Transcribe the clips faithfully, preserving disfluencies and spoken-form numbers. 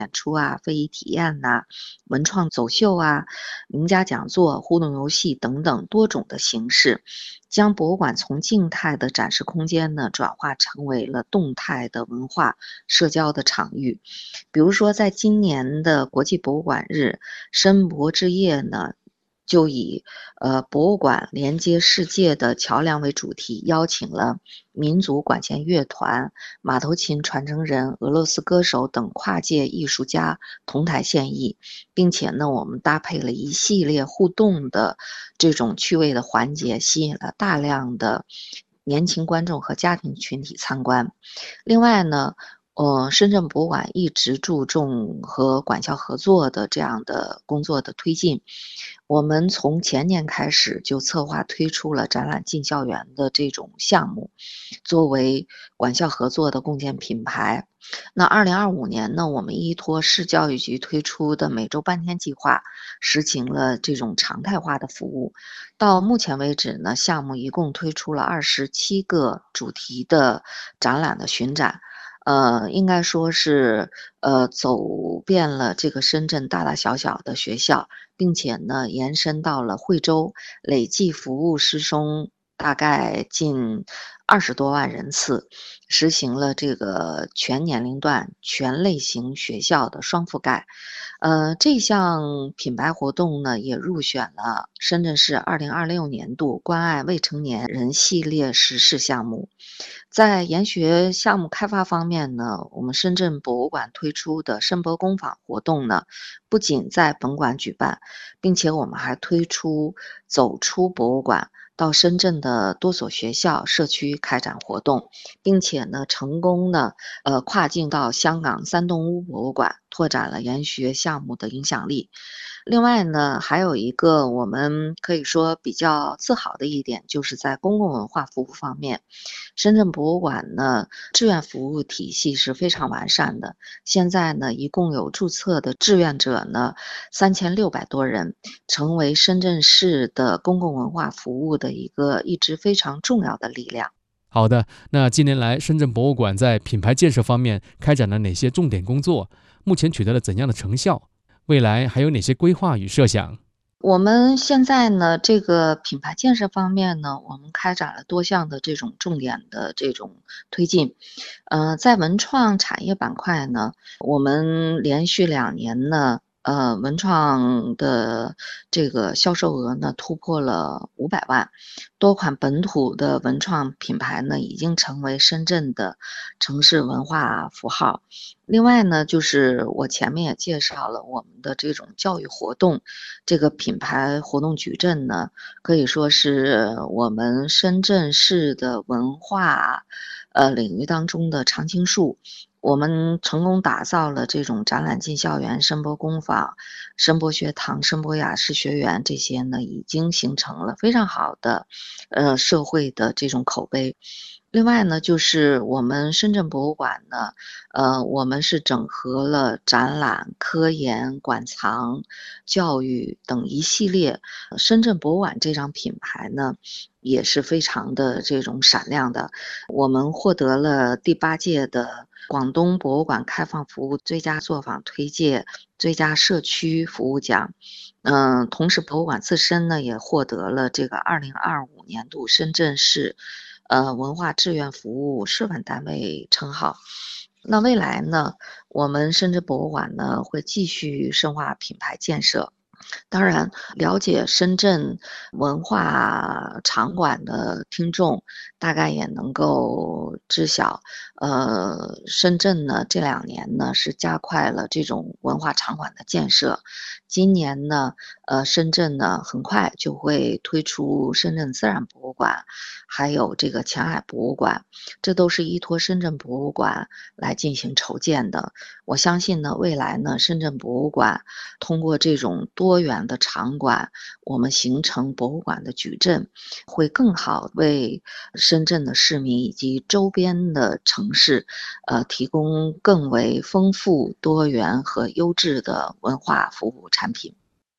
演出啊、非遗体验呐、啊、文创走秀啊、名家讲座、互动游戏等等多种的形式，将博物馆从静态的展示空间呢，转化成为了动态的文化社交的场域。比如说，在今年的国际博物馆日，申博之夜呢，就以呃博物馆连接世界的桥梁为主题，邀请了民族管弦乐团、马头琴传承人、俄罗斯歌手等跨界艺术家同台献艺，并且呢，我们搭配了一系列互动的这种趣味的环节，吸引了大量的年轻观众和家庭群体参观。另外呢，呃，深圳博物馆一直注重和管校合作的这样的工作的推进。我们从前年开始就策划推出了展览进校园的这种项目，作为管校合作的共建品牌。那二零二五年呢，我们依托市教育局推出的每周半天计划，实行了这种常态化的服务。到目前为止呢，项目一共推出了二十七个主题的展览的巡展。呃，应该说是呃走遍了这个深圳大大小小的学校，并且呢延伸到了惠州，累计服务师生大概近二十多万人次，实行了这个全年龄段、全类型学校的双覆盖。呃，这项品牌活动呢，也入选了深圳市二零二六年度关爱未成年人系列实事项目。在研学项目开发方面呢，我们深圳博物馆推出的申博工坊活动呢，不仅在本馆举办，并且我们还推出走出博物馆，到深圳的多所学校、社区开展活动，并且呢，成功呢，呃，跨境到香港三洞屋博物馆，拓展了研学项目的影响力。另外呢，还有一个我们可以说比较自豪的一点，就是在公共文化服务方面，深圳博物馆呢志愿服务体系是非常完善的。现在呢，一共有注册的志愿者呢三千六百多人，成为深圳市的公共文化服务的一个一直非常重要的力量。 好的，那近年来深圳博物馆在品牌建设方面开展了哪些重点工作？目前取得了怎样的成效？未来还有哪些规划与设想？ 我们现在呢，这个品牌建设方面呢，我们开展了多项的这种重点的这种推进。呃，在文创产业板块呢，我们连续两年呢，呃，文创的这个销售额呢突破了五百万，多款本土的文创品牌呢已经成为深圳的城市文化符号。另外呢，就是我前面也介绍了我们的这种教育活动，这个品牌活动矩阵呢，可以说是我们深圳市的文化呃领域当中的常青树。我们成功打造了这种展览进校园、申博工坊、申博学堂、申博雅士学园，这些呢已经形成了非常好的呃社会的这种口碑。另外呢，就是我们深圳博物馆呢，呃，我们是整合了展览、科研、馆藏、教育等一系列。深圳博物馆这张品牌呢，也是非常的这种闪亮的。我们获得了第八届的广东博物馆开放服务最佳作坊推介、最佳社区服务奖。嗯，同时博物馆自身呢，也获得了这个二零二五年度深圳市呃，文化志愿服务示范单位称号。那未来呢，我们深圳博物馆呢会继续深化品牌建设。当然，了解深圳文化场馆的听众，大概也能够知晓，呃，深圳呢这两年呢是加快了这种文化场馆的建设。今年呢，呃，深圳呢很快就会推出深圳自然博物馆，还有这个前海博物馆，这都是依托深圳博物馆来进行筹建的。我相信呢，未来呢，深圳博物馆通过这种多元的场馆，我们形成博物馆的矩阵，会更好为深圳的市民以及周边的城市，呃，提供更为丰富、多元和优质的文化服务产品。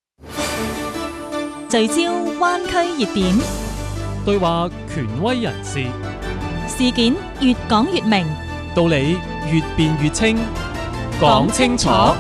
聚焦灣區熱點， 對話權威人士， 事件越講越明， 道理越辯越清，講清楚。